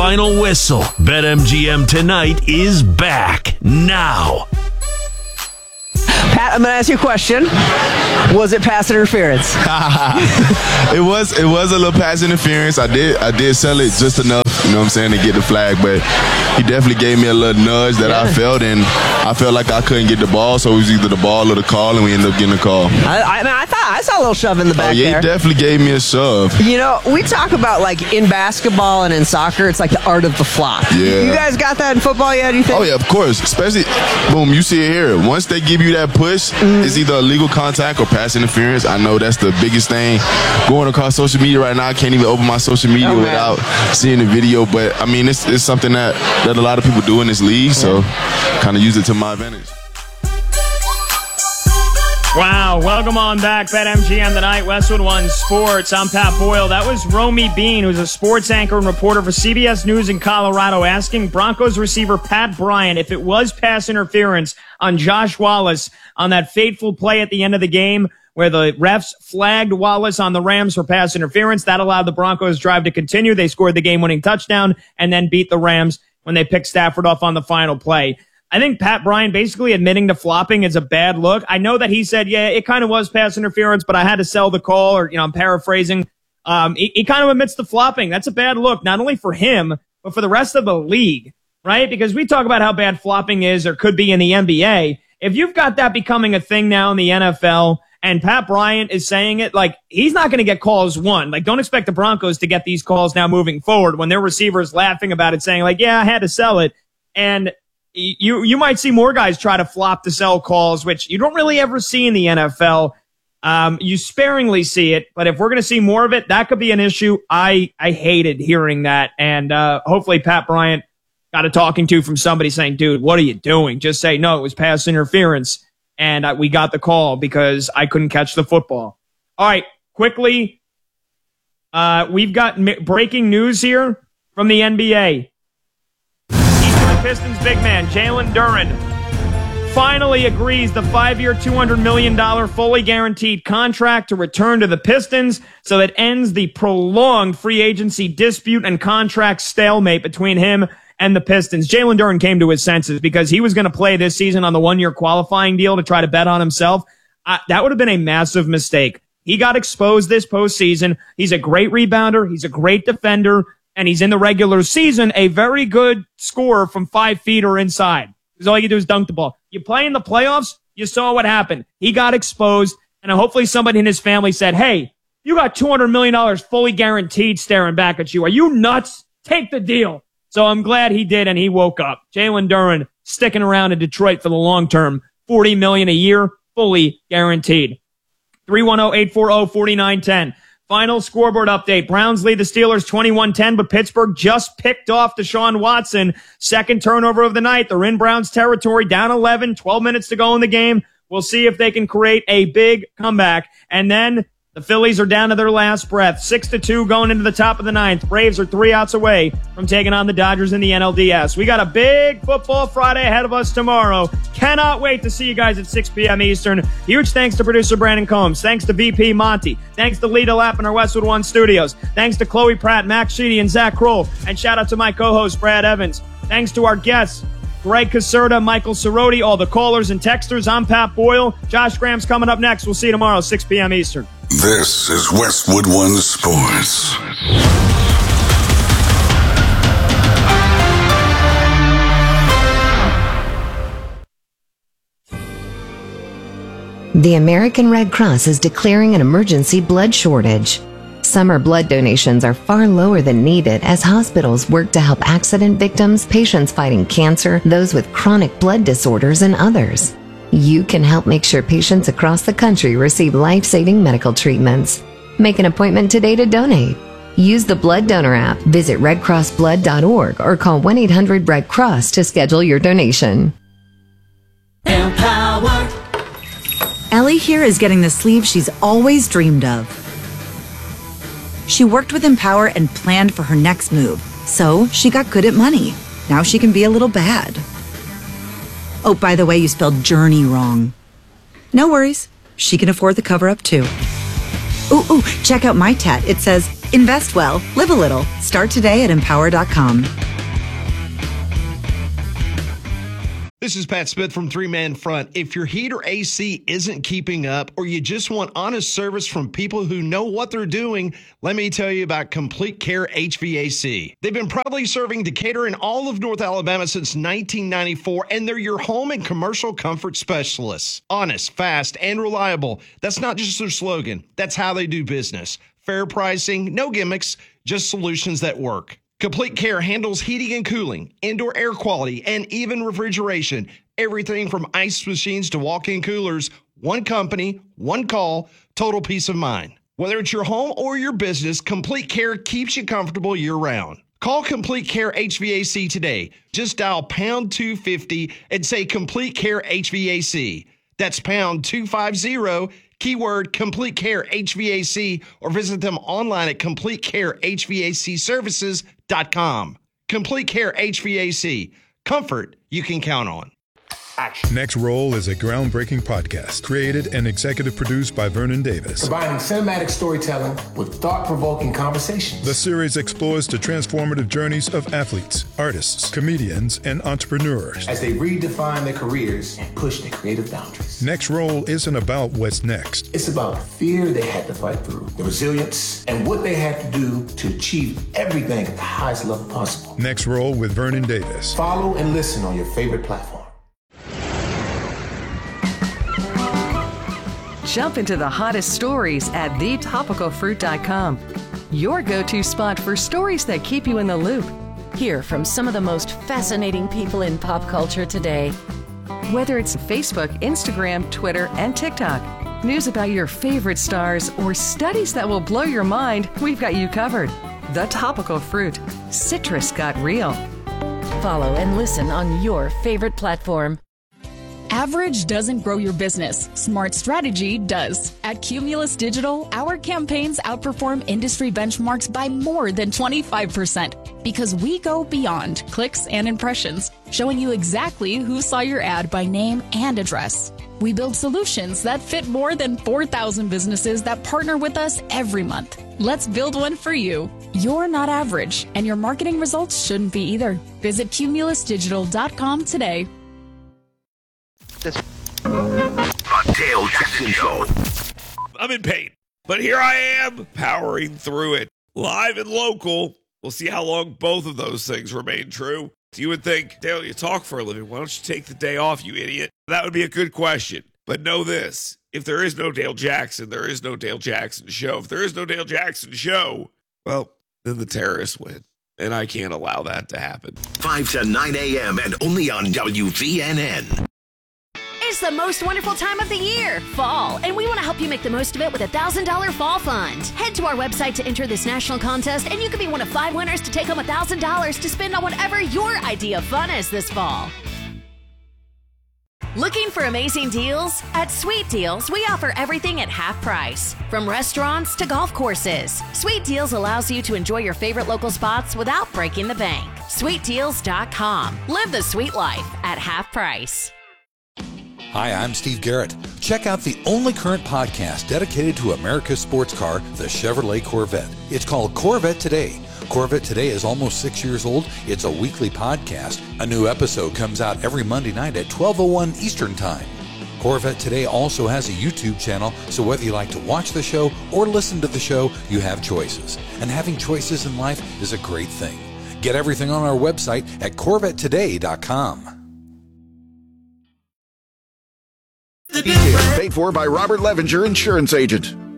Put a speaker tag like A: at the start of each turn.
A: final whistle. BetMGM Tonight is back now.
B: Pat, I'm going to ask you a question. Was it pass interference?
C: It was a little pass interference. I did sell it just enough, you know what I'm saying, to get the flag, but he definitely gave me a little nudge that I felt, and I felt like I couldn't get the ball, so it was either the ball or the call, and we ended up getting the call.
B: I thought I saw a little shove in the back there.
C: He definitely gave me a shove.
B: You know, we talk about, like, in basketball and in soccer, it's like the art of the flop.
C: Yeah.
B: You guys got that in football yet, do you think?
C: Oh, yeah, of course. Especially, boom, you see it here. Once they give you that push, it's either illegal contact or pass interference. I know that's the biggest thing going across social media right now. I can't even open my social media without seeing the video. But, I mean, it's something that a lot of people do in this league, so kind of use it to my advantage.
D: Wow, welcome on back. BetMGM Tonight, Westwood One Sports. I'm Pat Boyle. That was Romy Bean, who's a sports anchor and reporter for CBS News in Colorado, asking Broncos receiver Pat Bryant if it was pass interference on Josh Wallace on that fateful play at the end of the game where the refs flagged Wallace on the Rams for pass interference. That allowed the Broncos' drive to continue. They scored the game-winning touchdown and then beat the Rams when they picked Stafford off on the final play. I think Pat Bryant basically admitting to flopping is a bad look. I know that he said, yeah, it kind of was pass interference, but I had to sell the call, or, I'm paraphrasing. He kind of admits to flopping. That's a bad look, not only for him, but for the rest of the league, right? Because we talk about how bad flopping is or could be in the NBA. If you've got that becoming a thing now in the NFL, and Pat Bryant is saying it, like, he's not going to get calls one. Like, don't expect the Broncos to get these calls now moving forward when their receivers laughing about it, saying, like, yeah, I had to sell it. And you might see more guys try to flop to sell calls, which you don't really ever see in the NFL. You sparingly see it, but if we're going to see more of it, that could be an issue. I hated hearing that, and hopefully Pat Bryant got a talking to from somebody saying, dude, what are you doing? Just say, no, it was pass interference, and we got the call because I couldn't catch the football. All right, quickly, we've got breaking news here from the NBA. Pistons big man Jalen Duren finally agrees the 5-year, $200 million fully guaranteed contract to return to the Pistons, so that ends the prolonged free agency dispute and contract stalemate between him and the Pistons. Jalen Duren came to his senses because he was going to play this season on the 1-year qualifying deal to try to bet on himself. That would have been a massive mistake. He got exposed this postseason. He's a great rebounder. He's a great defender. And he's in the regular season a very good scorer from 5 feet or inside. Because all you do is dunk the ball. You play in the playoffs, you saw what happened. He got exposed, and hopefully somebody in his family said, hey, you got $200 million fully guaranteed staring back at you. Are you nuts? Take the deal. So I'm glad he did, and he woke up. Jalen Duren sticking around in Detroit for the long term. $40 million a year, fully guaranteed. 310-840-4910. Final scoreboard update. Browns lead the Steelers 21-10, but Pittsburgh just picked off Deshaun Watson. Second turnover of the night. They're in Browns territory, down 11, 12 minutes to go in the game. We'll see if they can create a big comeback. And then the Phillies are down to their last breath. 6-2 going into the top of the ninth. Braves are 3 outs away from taking on the Dodgers in the NLDS. We got a big football Friday ahead of us tomorrow. Cannot wait to see you guys at 6 p.m. Eastern. Huge thanks to producer Brandon Combs. Thanks to VP Monty. Thanks to Lita Lapp in our Westwood One studios. Thanks to Chloe Pratt, Max Sheedy, and Zach Kroll. And shout out to my co-host, Brad Evans. Thanks to our guests, Greg Caserta, Michael Cerroti, all the callers and texters. I'm Pat Boyle. Josh Graham's coming up next. We'll see you tomorrow, 6 p.m. Eastern.
E: This is Westwood One Sports.
F: The American Red Cross is declaring an emergency blood shortage. Summer blood donations are far lower than needed as hospitals work to help accident victims, patients fighting cancer, those with chronic blood disorders, and others. You can help make sure patients across the country receive life-saving medical treatments. Make an appointment today to donate. Use the Blood Donor app, visit redcrossblood.org, or call 1-800-RED-CROSS to schedule your donation.
G: Empower. Ellie here is getting the sleeve she's always dreamed of. She worked with Empower and planned for her next move, so she got good at money. Now she can be a little bad. Oh, by the way, you spelled journey wrong. No worries. She can afford the cover-up, too. Ooh, check out my tat. It says, Invest well, live a little. Start today at Empower.com.
H: This is Pat Smith from Three Man Front. If your heat or AC isn't keeping up, or you just want honest service from people who know what they're doing, let me tell you about Complete Care HVAC. They've been proudly serving Decatur and all of North Alabama since 1994, and they're your home and commercial comfort specialists. Honest, fast, and reliable. That's not just their slogan. That's how they do business. Fair pricing, no gimmicks, just solutions that work. Complete Care handles heating and cooling, indoor air quality, and even refrigeration. Everything from ice machines to walk-in coolers. One company, one call, total peace of mind. Whether it's your home or your business, Complete Care keeps you comfortable year-round. Call Complete Care HVAC today. Just dial pound 250 and say Complete Care HVAC. That's pound 250, keyword Complete Care HVAC, or visit them online at CompleteCareHVACservices.com. Complete Care HVAC. Comfort you can count on.
I: Action. Next Roll is a groundbreaking podcast created and executive produced by Vernon Davis.
J: Combining cinematic storytelling with thought-provoking conversations.
I: The series explores the transformative journeys of athletes, artists, comedians, and entrepreneurs
J: as they redefine their careers and push their creative boundaries.
I: Next Roll isn't about what's next.
J: It's about the fear they had to fight through, the resilience, and what they had to do to achieve everything at the highest level possible.
I: Next Roll with Vernon Davis.
J: Follow and listen on your favorite platform.
K: Jump into the hottest stories at thetopicalfruit.com. Your go-to spot for stories that keep you in the loop.
L: Hear from some of the most fascinating people in pop culture today.
K: Whether it's Facebook, Instagram, Twitter, and TikTok, news about your favorite stars, or studies that will blow your mind, we've got you covered. The Topical Fruit. Citrus got real.
L: Follow and listen on your favorite platform.
M: Average doesn't grow your business. Smart strategy does. At Cumulus Digital, our campaigns outperform industry benchmarks by more than 25% because we go beyond clicks and impressions, showing you exactly who saw your ad by name and address. We build solutions that fit more than 4,000 businesses that partner with us every month. Let's build one for you. You're not average, and your marketing results shouldn't be either. Visit cumulusdigital.com today.
N: The Dale Jackson Show.
O: I'm in pain, but here I am powering through it. Live and local. We'll see how long both of those things remain true. You would think, Dale, you talk for a living. Why don't you take the day off, you idiot? That would be a good question. But know this. If there is no Dale Jackson, there is no Dale Jackson Show. If there is no Dale Jackson Show, well, then the terrorists win. And I can't allow that to happen.
N: 5 to 9 a.m. and only on WVNN.
P: It's the most wonderful time of the year, fall, and we want to help you make the most of it with a $1,000 fall fund. Head to our website to enter this national contest, and you could be one of 5 winners to take home $1,000 to spend on whatever your idea of fun is this fall. Looking for amazing deals? At Sweet Deals, we offer everything at half price. From restaurants to golf courses, Sweet Deals allows you to enjoy your favorite local spots without breaking the bank. SweetDeals.com. Live the sweet life at half price.
Q: Hi, I'm Steve Garrett. Check out the only current podcast dedicated to America's sports car, the Chevrolet Corvette. It's called Corvette Today. Corvette Today is almost 6 years old. It's a weekly podcast. A new episode comes out every Monday night at 12:01 Eastern Time. Corvette Today also has a YouTube channel, so whether you like to watch the show or listen to the show, you have choices. And having choices in life is a great thing. Get everything on our website at CorvetteToday.com.
R: Details paid for by Robert Levinger, insurance agent.